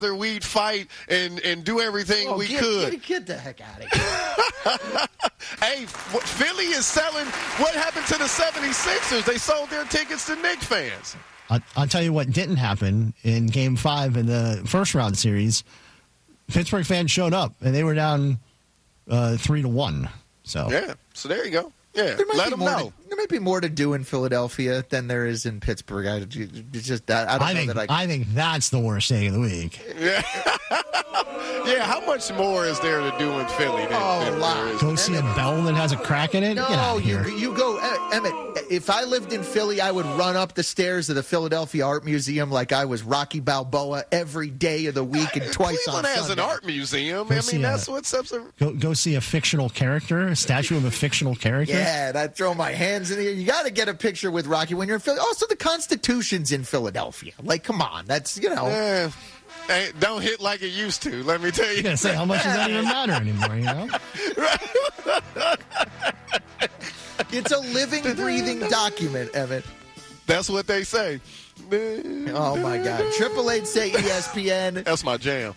we'd fight and do everything we could. Get the heck out of here. Hey, Philly is selling. What happened to the 76ers? They sold their tickets to Knicks fans. I'll tell you what didn't happen in Game 5 in the first round series. Pittsburgh fans showed up, and they were down 3-1. So yeah, so there you go. Yeah, let them know. There might be more to do in Philadelphia than there is in Pittsburgh. I think that's the worst day of the week. Yeah. Yeah, how much more is there to do in Philly than there is? Go see a bell that has a crack in it? No, you go. Emmett, if I lived in Philly, I would run up the stairs of the Philadelphia Art Museum like I was Rocky Balboa every day of the week and twice Cleveland on Sunday. has an art museum. That's what's up. Go see a fictional character, a statue of a fictional character. Yeah, and I'd throw my hands in the air. You got to get a picture with Rocky when you're in Philly. Also, the Constitution's in Philadelphia. Like, come on. That's, Yeah. Hey, don't hit like it used to, let me tell you. Yeah, say, how much does that even matter anymore, It's a living, breathing document, Emmett. That's what they say. Oh, my God. 888-SAY-ESPN. That's my jam.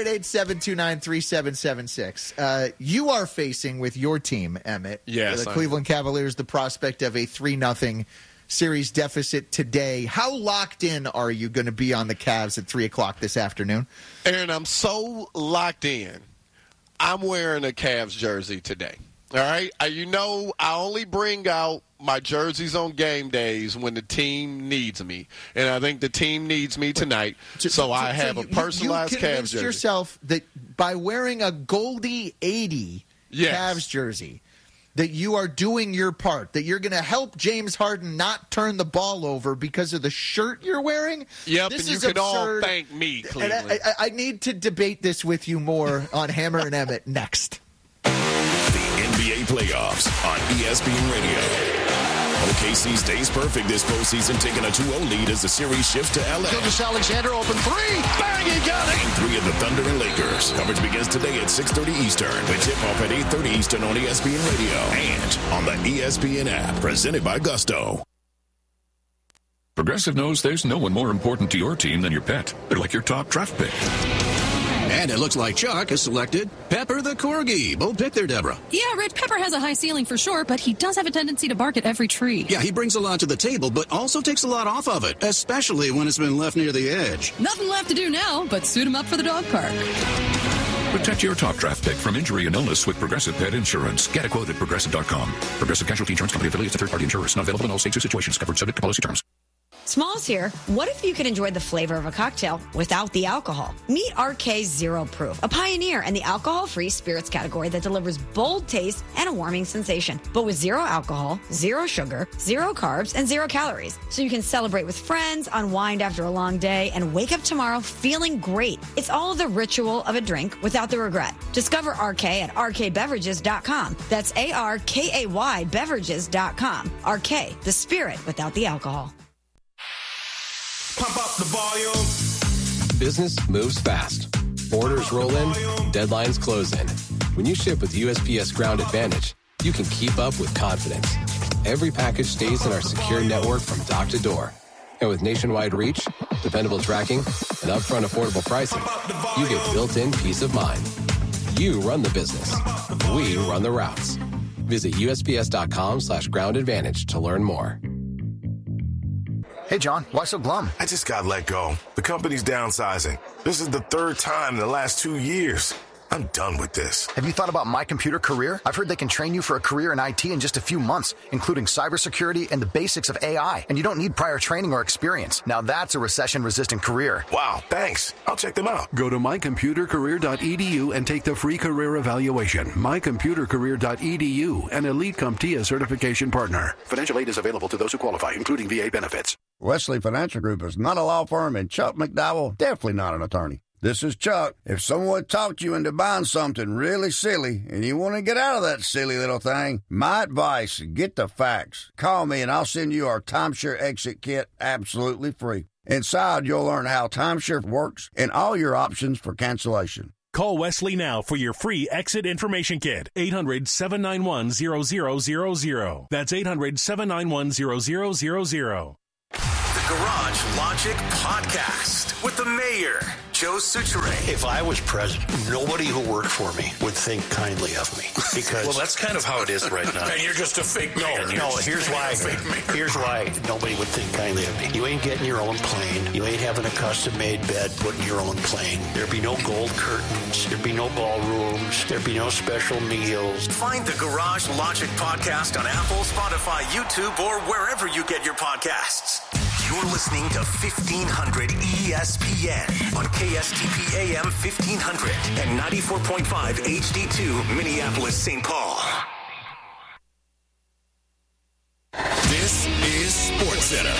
888-729-3776. You are facing with your team, Emmett. Yes. The Cleveland Cavaliers, the prospect of a 3-0 series deficit today. How locked in are you going to be on the Cavs at 3 o'clock this afternoon? Aaron, I'm so locked in. I'm wearing a Cavs jersey today. All right? I only bring out my jerseys on game days when the team needs me. And I think the team needs me tonight. So I have a personalized Cavs jersey. You convinced yourself that by wearing a Goldie 80 Cavs jersey, that you are doing your part, that you're going to help James Harden not turn the ball over because of the shirt you're wearing? Yep, this and you can all thank me, Cleveland. And I need to debate this with you more on Hammer and Emmett next. The NBA playoffs on ESPN Radio. OKC stays perfect this postseason, taking a 2-0 lead as the series shifts to LA. Gilgeous-Alexander open three. Bang, he got it. Game 3 of the Thunder and Lakers. Coverage begins today at 6:30 Eastern. With tip-off at 8:30 Eastern on ESPN Radio and on the ESPN app. Presented by Gusto. Progressive knows there's no one more important to your team than your pet. They're like your top draft pick. And it looks like Chuck has selected Pepper the Corgi. Bold pick there, Deborah. Yeah, Red Pepper has a high ceiling for sure, but he does have a tendency to bark at every tree. Yeah, he brings a lot to the table, but also takes a lot off of it, especially when it's been left near the edge. Nothing left to do now but suit him up for the dog park. Protect your top draft pick from injury and illness with Progressive Pet Insurance. Get a quote at Progressive.com. Progressive Casualty Insurance Company affiliates of third-party insurers. Not available in all states or situations. Covered subject to policy terms. Smalls here. What if you could enjoy the flavor of a cocktail without the alcohol? Meet RK Zero Proof, a pioneer in the alcohol-free spirits category that delivers bold taste and a warming sensation, but with zero alcohol, zero sugar, zero carbs, and zero calories. So you can celebrate with friends, unwind after a long day, and wake up tomorrow feeling great. It's all the ritual of a drink without the regret. Discover RK at rkbeverages.com. That's ARKAY beverages.com. RK, the spirit without the alcohol. Pump up the volume. Business moves fast. Orders roll in, deadlines close in. When you ship with USPS Ground Advantage, you can keep up with confidence. Every package stays in our secure network from dock to door. And with nationwide reach, dependable tracking, and upfront affordable pricing, you get built-in peace of mind. You run the business. We run the routes. Visit USPS.com/Ground Advantage to learn more. Hey, John, why so glum? I just got let go. The company's downsizing. This is the third time in the last 2 years. I'm done with this. Have you thought about My Computer Career? I've heard they can train you for a career in IT in just a few months, including cybersecurity and the basics of AI. And you don't need prior training or experience. Now that's a recession-resistant career. Wow, thanks. I'll check them out. Go to mycomputercareer.edu and take the free career evaluation. Mycomputercareer.edu, an Elite CompTIA certification partner. Financial aid is available to those who qualify, including VA benefits. Wesley Financial Group is not a law firm, and Chuck McDowell definitely not an attorney. This is Chuck. If someone talked you into buying something really silly and you want to get out of that silly little thing, my advice, get the facts. Call me and I'll send you our timeshare exit kit absolutely free. Inside, you'll learn how timeshare works and all your options for cancellation. Call Wesley now for your free exit information kit. 800-791-0000. That's 800-791-0000. the Garage Logic Podcast with the mayor, Joe Soucheray. If I was president, nobody who worked for me would think kindly of me. Because well, that's kind of how it is right now. And you're just a fake mayor. No, here's why. Here's why nobody would think kindly of me. You ain't getting your own plane. You ain't having a custom-made bed put in your own plane. There'd be no gold curtains. There'd be no ballrooms. There'd be no special meals. Find the Garage Logic Podcast on Apple, Spotify, YouTube, or wherever you get your podcasts. You're listening to 1500 ESPN on KSTP AM 1500 and 94.5 HD2 Minneapolis, St. Paul. This is SportsCenter.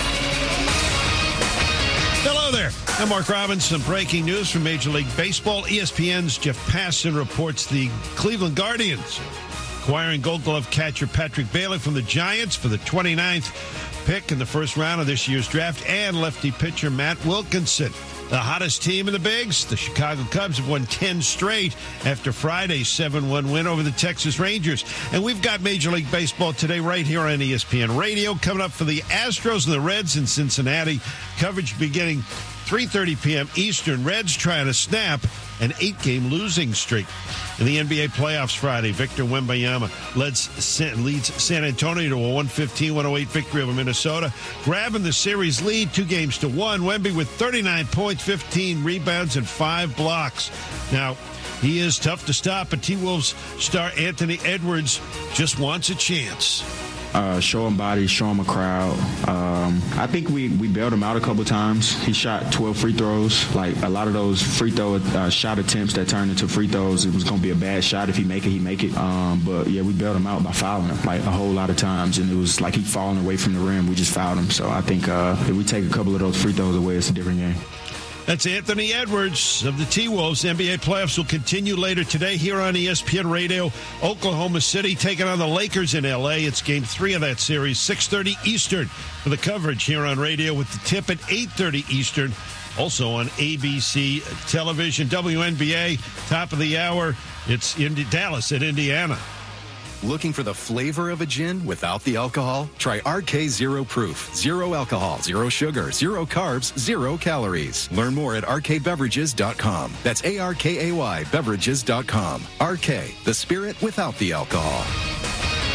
Hello there. I'm Mark Robbins. Some breaking news from Major League Baseball. ESPN's Jeff Passan reports the Cleveland Guardians acquiring Gold Glove catcher Patrick Bailey from the Giants for the 29th pick in the first round of this year's draft, and lefty pitcher Matt Wilkinson. The hottest team in the bigs, the Chicago Cubs, have won 10 straight after Friday's 7-1 win over the Texas Rangers. And we've got Major League Baseball today right here on ESPN Radio. Coming up for the Astros and the Reds in Cincinnati. Coverage beginning 3:30 p.m. Eastern. Reds trying to snap an 8-game losing streak. In the NBA playoffs Friday, Victor Wembanyama leads San Antonio to a 115-108 victory over Minnesota, grabbing the series lead 2-1. Wemby with 39 points, 15 rebounds, and 5 blocks. Now, he is tough to stop, but T-Wolves star Anthony Edwards just wants a chance. Show him body, show him a crowd. I think we bailed him out a couple times. He shot 12 free throws. Like a lot of those free throw shot attempts that turned into free throws, it was going to be a bad shot. If he make it, he make it. But yeah, we bailed him out by fouling him like a whole lot of times, and it was like he falling away from the rim. We just fouled him. So I think if we take a couple of those free throws away, it's a different game. That's Anthony Edwards of the T-Wolves. NBA playoffs will continue later today here on ESPN Radio. Oklahoma City taking on the Lakers in L.A. It's Game 3 of that series, 6:30 Eastern for the coverage here on radio with the tip at 8:30 Eastern. Also on ABC television, WNBA, top of the hour. It's in Dallas at Indiana. Looking for the flavor of a gin without the alcohol? Try RK Zero Proof. 0 alcohol, 0 sugar, 0 carbs, 0 calories. Learn more at rkbeverages.com. That's ARKAY beverages.com. RK, the spirit without the alcohol.